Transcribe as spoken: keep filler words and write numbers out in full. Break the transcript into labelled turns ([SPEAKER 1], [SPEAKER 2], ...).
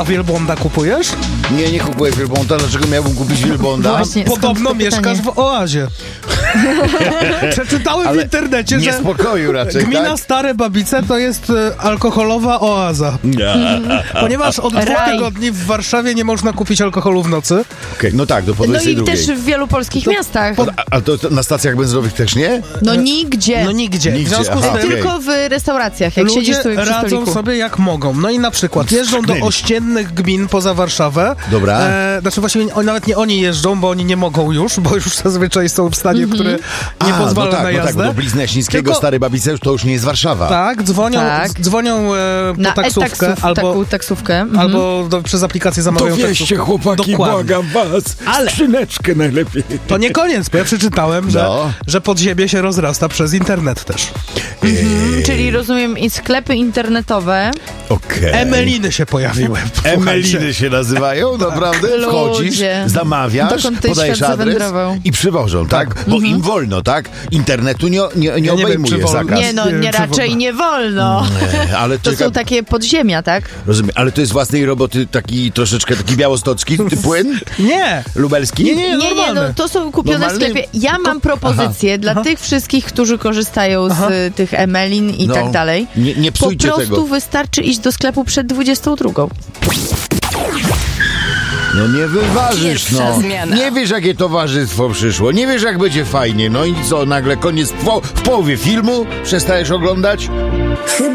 [SPEAKER 1] A wielbłąda kupujesz?
[SPEAKER 2] Nie, nie kupuję wielbłąda. Dlaczego miałbym kupić wielbłąda?
[SPEAKER 3] Właśnie, skąd
[SPEAKER 1] Podobno
[SPEAKER 3] to pytanie?
[SPEAKER 1] mieszkasz w oazie. Przeczytałem
[SPEAKER 2] Ale
[SPEAKER 1] w internecie, że
[SPEAKER 2] niespokoju raczej,
[SPEAKER 1] gmina
[SPEAKER 2] tak?
[SPEAKER 1] Stare Babice to jest e, alkoholowa oaza. Ponieważ od dwóch
[SPEAKER 3] Raj.
[SPEAKER 1] tygodni w Warszawie nie można kupić alkoholu w nocy.
[SPEAKER 2] Okej, no tak, do po
[SPEAKER 3] No i
[SPEAKER 2] dwudziestej drugiej.
[SPEAKER 3] też w wielu polskich miastach.
[SPEAKER 2] A, a to, to na stacjach benzynowych też nie?
[SPEAKER 3] No nigdzie.
[SPEAKER 1] No nigdzie. W
[SPEAKER 2] Nigdzie,
[SPEAKER 1] związku z
[SPEAKER 2] aha.
[SPEAKER 1] tym
[SPEAKER 2] Okej.
[SPEAKER 3] Tylko w restauracjach, jak
[SPEAKER 1] ludzie
[SPEAKER 3] siedzisz sobie przy
[SPEAKER 1] radzą
[SPEAKER 3] stoliku.
[SPEAKER 1] sobie jak mogą. No i na przykład jeżdżą do
[SPEAKER 2] Sknęli.
[SPEAKER 1] ościennych gmin poza Warszawę.
[SPEAKER 2] Dobra.
[SPEAKER 1] E, znaczy właściwie oni, nawet nie oni jeżdżą, bo oni nie mogą już, bo już zazwyczaj są w stanie, który nie
[SPEAKER 2] A,
[SPEAKER 1] pozwala
[SPEAKER 2] no tak,
[SPEAKER 1] na
[SPEAKER 2] no tak,
[SPEAKER 1] jazdę.
[SPEAKER 2] bo do Blizny Ślińskiego,
[SPEAKER 1] Tylko-
[SPEAKER 2] Stare Babice, to już nie jest Warszawa.
[SPEAKER 1] Tak, dzwonią,
[SPEAKER 3] Tak.
[SPEAKER 1] z- dzwonią e, po
[SPEAKER 3] Na
[SPEAKER 1] taksówkę
[SPEAKER 3] e-taksów,
[SPEAKER 1] albo,
[SPEAKER 3] taką taksówkę. Mhm.
[SPEAKER 1] albo do, przez aplikację zamawiają taksówkę.
[SPEAKER 2] chłopaki,
[SPEAKER 1] Dokładnie.
[SPEAKER 2] was.
[SPEAKER 1] Ale-
[SPEAKER 2] Skrzyneczkę najlepiej.
[SPEAKER 1] To nie koniec, bo ja przeczytałem, że,
[SPEAKER 2] No.
[SPEAKER 1] że podziemie się rozrasta przez internet też.
[SPEAKER 3] Mhm, czyli rozumiem i sklepy internetowe.
[SPEAKER 2] Okej.
[SPEAKER 1] Emeliny się pojawiły. Słuchajcie.
[SPEAKER 2] Emeliny się nazywają, naprawdę? Wchodzisz,
[SPEAKER 3] Ludzie.
[SPEAKER 2] zamawiasz,
[SPEAKER 3] Dokąd ten
[SPEAKER 2] podajesz
[SPEAKER 3] świat
[SPEAKER 2] adres
[SPEAKER 3] zawędrował?
[SPEAKER 2] i przywożą, tak? Bo im wolno, tak? Internetu nie, nie, nie
[SPEAKER 1] Ja nie wiem,
[SPEAKER 2] obejmuje
[SPEAKER 1] czy wolno.
[SPEAKER 2] zakaz.
[SPEAKER 3] Nie no,
[SPEAKER 1] nie wiem,
[SPEAKER 3] nie
[SPEAKER 1] czy
[SPEAKER 3] raczej
[SPEAKER 1] wolno.
[SPEAKER 3] nie wolno.
[SPEAKER 2] Nie, ale
[SPEAKER 3] To
[SPEAKER 2] czeka,
[SPEAKER 3] są takie podziemia, tak?
[SPEAKER 2] rozumiem, ale to jest własnej roboty taki troszeczkę taki białostocki ty płyn?
[SPEAKER 1] Nie!
[SPEAKER 2] Lubelski?
[SPEAKER 1] Nie, nie,
[SPEAKER 3] Nie, nie, no
[SPEAKER 1] normalne.
[SPEAKER 3] to są kupione
[SPEAKER 2] Normalny?
[SPEAKER 3] w sklepie. Ja mam propozycję dla
[SPEAKER 1] Aha.
[SPEAKER 3] tych wszystkich, którzy korzystają z
[SPEAKER 1] Aha.
[SPEAKER 3] y, tych emelin i
[SPEAKER 2] No,
[SPEAKER 3] tak dalej.
[SPEAKER 2] nie- nie
[SPEAKER 3] Po
[SPEAKER 2] psujcie
[SPEAKER 3] prostu
[SPEAKER 2] tego.
[SPEAKER 3] wystarczy iść do sklepu przed dwudziestą drugą.
[SPEAKER 2] No nie wyważysz,
[SPEAKER 4] Pierwsza
[SPEAKER 2] no.
[SPEAKER 4] zmiana.
[SPEAKER 2] Nie wiesz, jakie towarzystwo przyszło. Nie wiesz, jak będzie fajnie. No i co, nagle koniec w, po- w połowie filmu przestajesz oglądać?